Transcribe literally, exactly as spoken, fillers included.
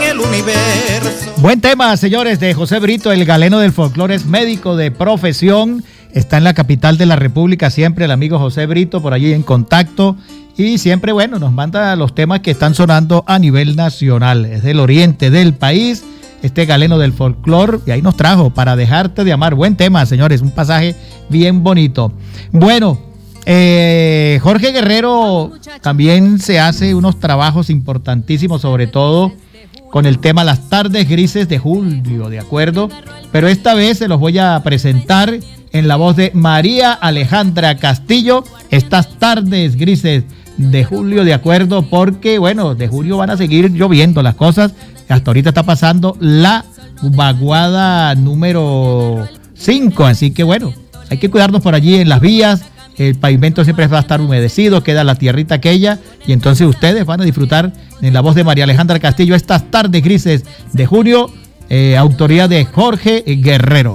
el universo. Buen tema, señores, de José Brito, el galeno del folclore, es médico de profesión, está en la capital de la República, siempre el amigo José Brito, por allí en contacto, y siempre, bueno, nos manda los temas que están sonando a nivel nacional, es del oriente del país, este galeno del folclore, y ahí nos trajo Para dejarte de amar. Buen tema, señores, un pasaje bien bonito. Bueno, eh, Jorge Guerrero también se hace unos trabajos importantísimos, sobre todo con el tema Las tardes grises de julio, ¿de acuerdo? Pero esta vez se los voy a presentar en la voz de María Alejandra Castillo, Estas tardes grises de julio, ¿de acuerdo? Porque, bueno, de julio van a seguir lloviendo las cosas. Hasta ahorita está pasando la vaguada número cinco, así que, bueno, hay que cuidarnos por allí en las vías. El pavimento siempre va a estar humedecido, queda la tierrita aquella, y entonces ustedes van a disfrutar en la voz de María Alejandra Castillo Estas tardes grises de julio, eh, autoría de Jorge Guerrero.